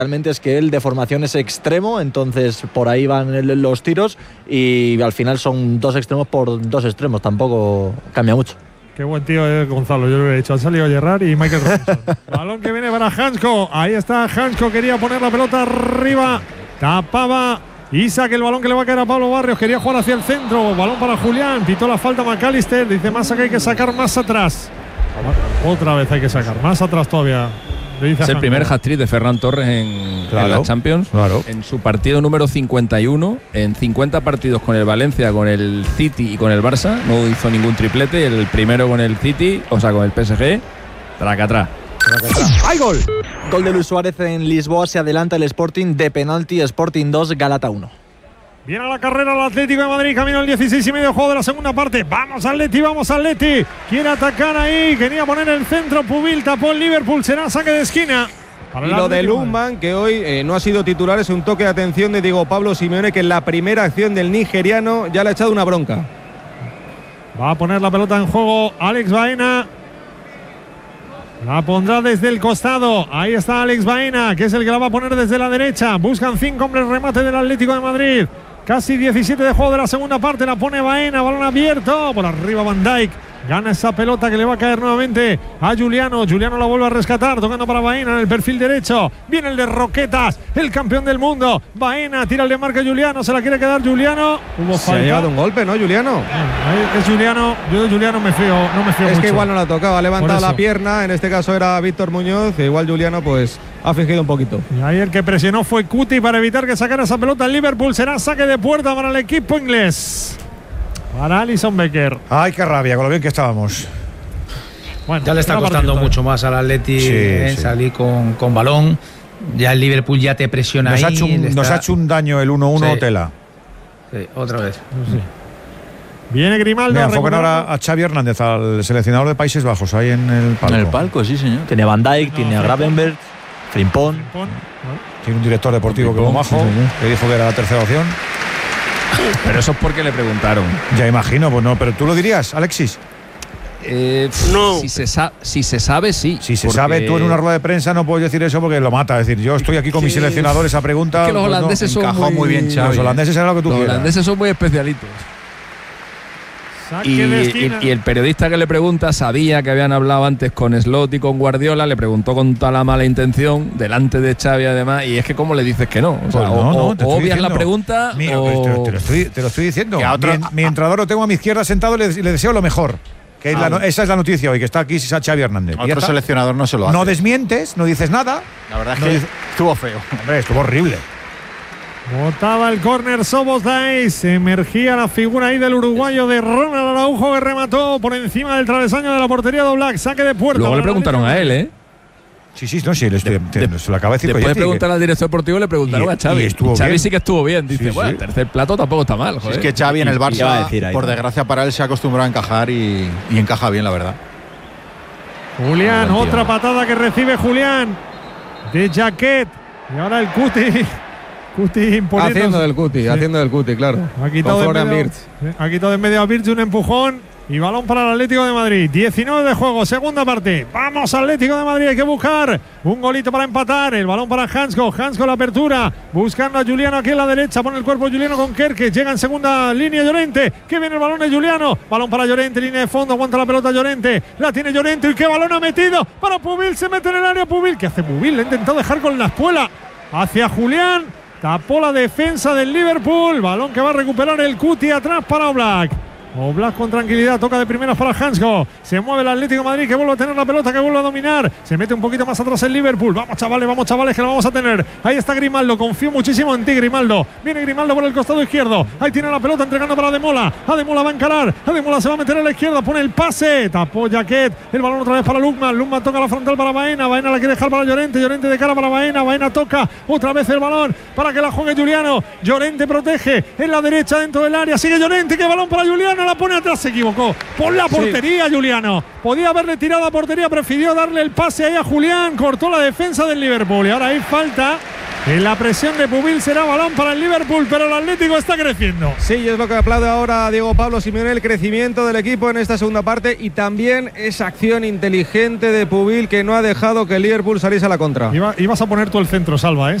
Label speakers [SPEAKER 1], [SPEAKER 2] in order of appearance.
[SPEAKER 1] Realmente es que él de formación es extremo, entonces por ahí van los tiros y al final son 2 extremos por 2 extremos, tampoco cambia mucho.
[SPEAKER 2] Qué buen tío es Gonzalo, yo lo he dicho. Han salido Gerrard y Michael Robinson. Balón que viene para Hansko. Ahí está Hansko, quería poner la pelota arriba. Tapaba Isaac el balón que le va a caer a Pablo Barrios. Quería jugar hacia el centro. Balón para Julián. Pitó la falta McAllister. Dice Massa que hay que sacar más atrás. Otra vez hay que sacar más atrás todavía.
[SPEAKER 3] Es el primer hat-trick de Ferran Torres en la Champions.
[SPEAKER 4] Claro.
[SPEAKER 3] En su partido número 51, en 50 partidos con el Valencia, con el City y con el Barça, no hizo ningún triplete. El primero con el City, o sea, con el PSG, tracatrá.
[SPEAKER 1] ¡Hay gol! Gol de Luis Suárez en Lisboa, se adelanta el Sporting de penalti, Sporting 2, Galata 1.
[SPEAKER 2] Viene a la carrera el Atlético de Madrid, camino al 16 y medio, juego de la segunda parte. Vamos Atleti. Quiere atacar ahí, quería poner el centro, Pubil tapó el Liverpool, será saque de esquina.
[SPEAKER 5] Y lo de Lundman, que hoy no ha sido titular, es un toque de atención de Diego Pablo Simeone, que en la primera acción del nigeriano ya le ha echado una bronca.
[SPEAKER 2] Va a poner la pelota en juego Alex Baena. La pondrá desde el costado. Ahí está Alex Baena, que es el que la va a poner desde la derecha. Buscan 5 hombres, remate del Atlético de Madrid. Casi 17 de juego de la segunda parte. La pone Baena, balón abierto. Por arriba Van Dijk. Gana esa pelota que le va a caer nuevamente a Juliano. Juliano la vuelve a rescatar, tocando para Baena en el perfil derecho. Viene el de Roquetas, el campeón del mundo. Baena tira el de marca Juliano, se la quiere quedar Juliano.
[SPEAKER 5] Se ha llevado un golpe, ¿no, Juliano?
[SPEAKER 2] Es Juliano, yo de Juliano no me fío
[SPEAKER 5] es
[SPEAKER 2] mucho.
[SPEAKER 5] Que igual no la tocaba, ha levantado la pierna. En este caso era Víctor Muñoz, e igual Juliano pues ha fingido un poquito.
[SPEAKER 2] Y ahí el que presionó fue Cuti para evitar que sacara esa pelota el Liverpool. Será saque de puerta para el equipo inglés. Para Alisson Becker.
[SPEAKER 4] Ay, qué rabia, con lo bien que estábamos.
[SPEAKER 6] Bueno, ya le está costando mucho más al Atleti salir con balón. Ya el Liverpool ya te presiona
[SPEAKER 4] nos
[SPEAKER 6] ahí.
[SPEAKER 4] Nos ha hecho un daño el 1-1 Tela.
[SPEAKER 6] Sí, otra vez.
[SPEAKER 2] Sí. Viene Grimaldo.
[SPEAKER 4] Mira, enfocan ahora a Xavi Hernández, al seleccionador de Países Bajos, ahí en el palco.
[SPEAKER 1] En el palco, sí, señor. Tiene Van Dijk, tiene a Gravenberch, Frimpong.
[SPEAKER 4] Tiene un director deportivo que es majo, que dijo que era la tercera opción.
[SPEAKER 3] Pero eso es porque le preguntaron.
[SPEAKER 4] Ya imagino, pues no, pero tú lo dirías, Alexis.
[SPEAKER 3] No. Si se sabe, sí.
[SPEAKER 4] Si se sabe, tú en una rueda de prensa no puedes decir eso porque lo mata. Es decir, yo estoy aquí con mi seleccionador, esa pregunta.
[SPEAKER 3] Es que los holandeses son muy bien, Xavi.
[SPEAKER 4] Los holandeses eran lo que tú quieras.
[SPEAKER 3] Los holandeses son muy especialitos. Y el periodista que le pregunta sabía que habían hablado antes con Slot y con Guardiola, le preguntó con toda la mala intención, delante de Xavi además, y es que ¿cómo le dices que no? O sea, o obvias la pregunta
[SPEAKER 4] te lo estoy diciendo. Mi entrenador lo tengo a mi izquierda sentado y le deseo lo mejor. Que esa es la noticia hoy, que está aquí Xavi Hernández.
[SPEAKER 7] Otro seleccionador no se lo hace.
[SPEAKER 4] No desmientes, no dices nada.
[SPEAKER 7] La verdad es que estuvo feo.
[SPEAKER 4] Hombre, estuvo horrible.
[SPEAKER 2] Botaba el córner Szoboszlai, emergía la figura ahí del uruguayo de Ronald Araujo, que remató por encima del travesaño de la portería de Oblak, saque de puerta.
[SPEAKER 3] Luego le preguntaron a él,
[SPEAKER 4] Sí, se lo acaba de decir.
[SPEAKER 3] Después de preguntar al director deportivo le preguntaron a Xavi. Y Xavi sí que estuvo bien. Dice, bueno, el tercer plato tampoco está mal. Joder.
[SPEAKER 7] Es que Xavi en el Barça, por desgracia para él, se ha acostumbrado a encajar y encaja bien, la verdad.
[SPEAKER 2] Julián, otra patada que recibe Julián de Jaquet. Y ahora el Cuti
[SPEAKER 5] haciendo del Cuti, claro.
[SPEAKER 2] Ha quitado de en medio a Birch, un empujón y balón para el Atlético de Madrid. 19 de juego, segunda parte. Vamos, Atlético de Madrid, hay que buscar un golito para empatar. El balón para Hansko la apertura, buscando a Juliano aquí en la derecha, pone el cuerpo Juliano con Kerke, llega en segunda línea Llorente, que viene el balón de Juliano, balón para Llorente, línea de fondo, aguanta la pelota Llorente, la tiene Llorente y qué balón ha metido para Pubil, se mete en el área Pubil. ¿Qué hace Pubil? Le ha intentado dejar con la espuela hacia Julián. Tapó la defensa del Liverpool. Balón que va a recuperar el Cuti atrás para Oblak. Oblak con tranquilidad, toca de primeras para Hansko. Se mueve el Atlético de Madrid, que vuelve a tener la pelota, que vuelve a dominar. Se mete un poquito más atrás el Liverpool. Vamos chavales, que lo vamos a tener. Ahí está Grimaldo, confío muchísimo en ti, Grimaldo. Viene Grimaldo por el costado izquierdo. Ahí tiene la pelota entregando para Ademola. Ademola va a encarar. Ademola se va a meter a la izquierda, pone el pase. Tapó Jaquet. El balón otra vez para Lukman. Lukman toca la frontal para Baena. Baena la quiere dejar para Llorente. Llorente de cara para Baena. Baena toca otra vez el balón para que la juegue Juliano. Llorente protege en la derecha dentro del área. Sigue Llorente, que balón para Juliano. La pone atrás, se equivocó. Por la portería, Juliano. Podía haberle tirado a portería, prefirió darle el pase ahí a Julián. Cortó la defensa del Liverpool. Y ahora hay falta En la presión de Pubil será balón para el Liverpool, pero el Atlético está creciendo.
[SPEAKER 5] Sí, es lo que aplaude ahora a Diego Pablo Simeone, el crecimiento del equipo en esta segunda parte y también esa acción inteligente de Pubil que no ha dejado que el Liverpool saliese a la contra.
[SPEAKER 2] Ibas a poner tú el centro, Salva, ¿eh?